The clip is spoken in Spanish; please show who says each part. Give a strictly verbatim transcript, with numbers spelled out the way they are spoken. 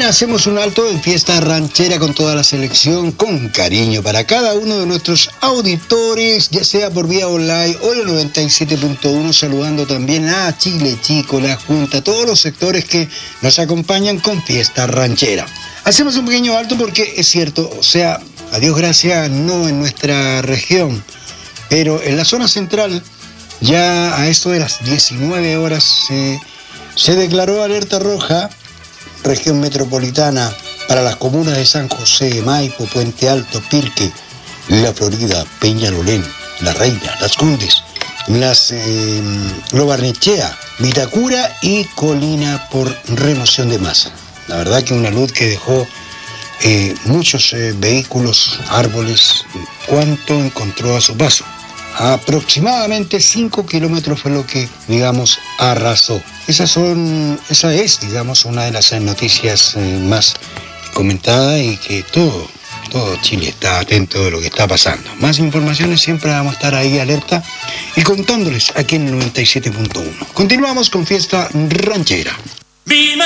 Speaker 1: hacemos un alto en Fiesta Ranchera con toda la selección, con cariño para cada uno de nuestros auditores, ya sea por vía online o el noventa y siete punto uno, saludando también a Chile Chico, La Junta, todos los sectores que nos acompañan con Fiesta Ranchera. Hacemos un pequeño alto porque es cierto, o sea, a Dios gracias, no en nuestra región, pero en la zona central, ya a esto de las diecinueve horas, eh, se declaró alerta roja, región metropolitana, para las comunas de San José, Maipo, Puente Alto, Pirque, La Florida, Peñalolén, La Reina, Las Condes, las eh, Lo Barnechea, Vitacura y Colina por remoción de masa. La verdad que una luz que dejó eh, muchos eh, vehículos, árboles. ¿Cuánto encontró a su paso? Aproximadamente cinco kilómetros fue lo que, digamos, arrasó. Esas son, esa es, digamos, una de las noticias eh, más comentadas y que todo, todo Chile está atento de lo que está pasando. Más informaciones siempre vamos a estar ahí alerta y contándoles aquí en el noventa y siete punto uno. Continuamos con Fiesta Ranchera.